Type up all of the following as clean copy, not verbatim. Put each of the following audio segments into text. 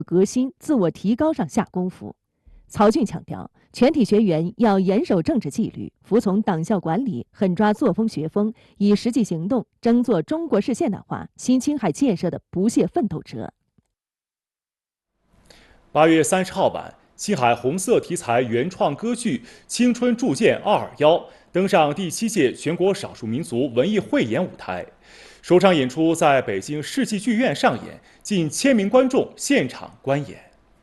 革新、自我提高上下功夫。曹骏强调，全体学员要严守政治纪律，服从党校管理，狠抓作风学风，以实际行动争做中国式现代化、新青海建设的不懈奋斗者。 8月30号晚，青海红色题材原创歌剧《青春铸剑221》登上第7届全国少数民族文艺汇演舞台。首场演出在北京世纪剧院上演，近1000名观众现场观演。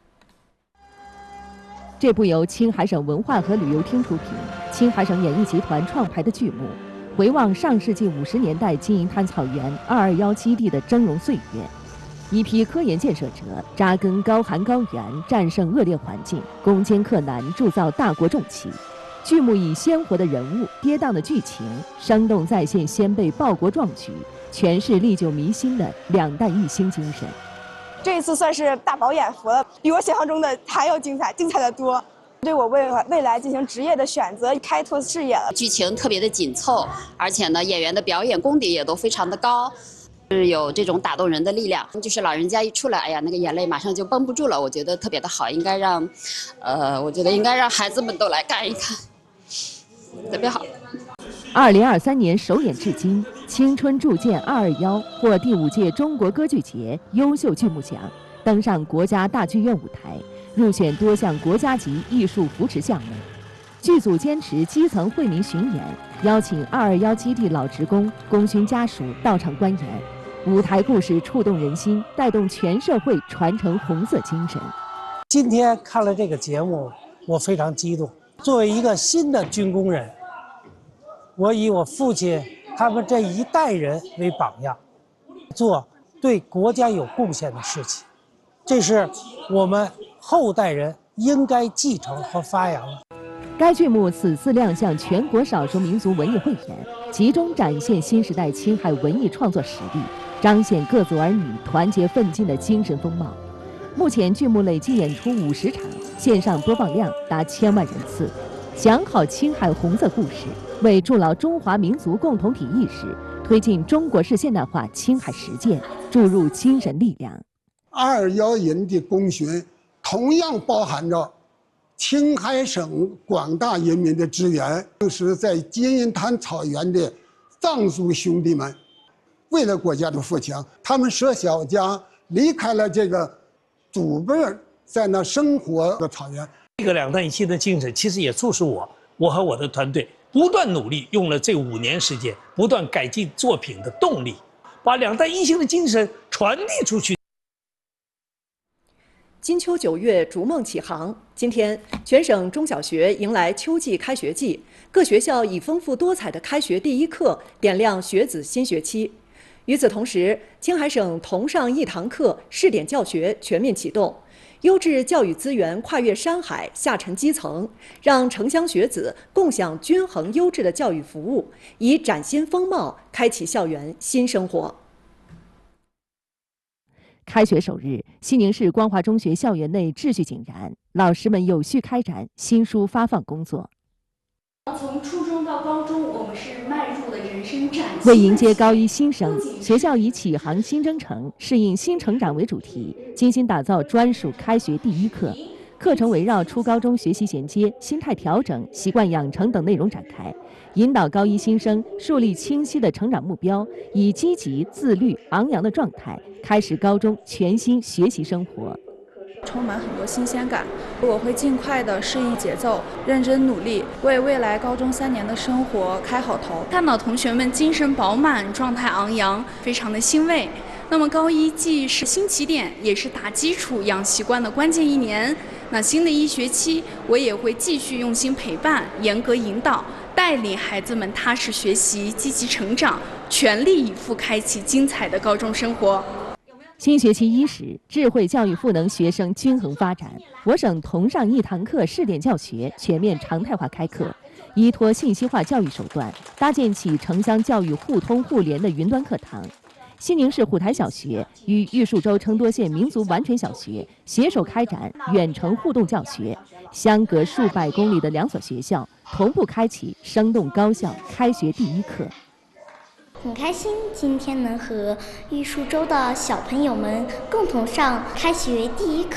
这部由青海省文化和旅游厅出品、青海省演艺集团创排的剧目，回望上世纪50年代金银滩草原221基地的峥嵘岁月。一批科研建设者扎根高寒高原，战胜恶劣环境，攻坚克难，铸造大国重器。剧目以鲜活的人物、跌宕的剧情，生动再现先辈报国壮举，诠释历久弥新的2代一星精神。 这一次算是大饱眼福了，比我想象中的还要精彩，精彩的多。对我未来进行职业的选择开拓视野了。 剧情特别的紧凑，而且呢，演员的表演功底也都非常的高。是有这种打动人的力量，就是老人家一出来，哎呀，那个眼泪马上就绷不住了。我觉得特别的好，应该让，我觉得应该让孩子们都来看一看，特别好。 2023年首演至今，《青春铸剑221》获第5届中国歌剧节优秀剧目奖，登上国家大剧院舞台，入选多项国家级艺术扶持项目。剧组坚持基层惠民巡演，邀请221基地老职工、功勋家属到场观演。舞台故事触动人心，带动全社会传承红色精神。 今天看了这个节目，我非常激动。作为一个新的军工人，我以我父亲他们这一代人为榜样，做对国家有贡献的事情，这是我们后代人应该继承和发扬的。 该剧目此次亮相全国少数民族文艺汇演，集中展现新时代青海文艺创作实力，彰显各族儿女团结奋进的精神风貌。目前剧目累计演出50场，线上播放量达1000万人次。讲好青海红色故事，为筑牢中华民族共同体意识，推进中国式现代化青海实践注入精神力量。 221营的功勋同样包含着青海省广大人民的资源，是在金银滩草原的藏族兄弟们，为了国家的富强，他们舍小家离开了这个祖辈在那生活的草原。 这个2代一星的精神，其实也促使我和我的团队不断努力，用了这5年时间，不断改进作品的动力，把2代一星的精神传递出去。 金秋9月，逐梦启航。今天，全省中小学迎来秋季开学季，各学校以丰富多彩的开学第一课点亮学子新学期。与此同时，青海省同上一堂课试点教学全面启动，优质教育资源跨越山海，下沉基层，让城乡学子共享均衡优质的教育服务，以崭新风貌开启校园新生活。 开学首日，西宁市光华中学校园内秩序井然，老师们有序开展新书发放工作。 从初中到高中，我们是迈入了人生崭新。 为迎接高一新生，学校以启航新征程、适应新成长为主题，精心打造专属开学第一课。课程围绕初高中学习衔接、心态调整、习惯养成等内容展开，引导高一新生树立清晰的成长目标，以积极、自律、昂扬的状态开始高中全新学习生活。 充满很多新鲜感，我会尽快的适应节奏，认真努力，为未来高中3年的生活开好头。 看到同学们精神饱满，状态昂扬，非常的欣慰。那么高一既是新起点，也是打基础、养习惯的关键1年。那新的1学期，我也会继续用心陪伴、严格引导，带领孩子们踏实学习、积极成长，全力以赴开启精彩的高中生活。 新学期伊始，智慧教育赋能学生均衡发展。我省同上一堂课试点教学全面常态化开课，依托信息化教育手段，搭建起城乡教育互通互联的云端课堂。西宁市虎台小学与玉树州成都县民族完全小学携手开展远程互动教学，相隔数百公里的2所学校同步开启生动高效开学第一课。 很开心今天能和玉树州的小朋友们共同上开学第一课。